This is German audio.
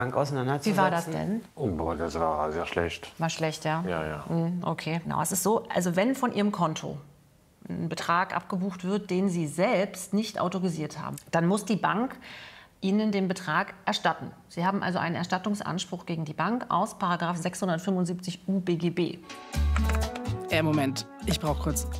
Bank auseinanderzusetzen. Wie war das denn? Oh, boah, das war sehr schlecht. War schlecht, ja? Ja, ja. Okay, genau. Es ist so, also wenn von Ihrem Konto ein Betrag abgebucht wird, den Sie selbst nicht autorisiert haben, dann muss die Bank Ihnen den Betrag erstatten. Sie haben also einen Erstattungsanspruch gegen die Bank aus § 675 UBGB. Moment, ich brauche kurz